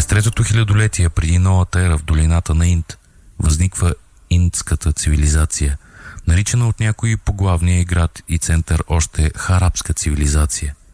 През третото хилядолетие преди новата ера в долината на Инд възниква индската цивилизация, наричана от някои по главния град и център още Харапска цивилизация.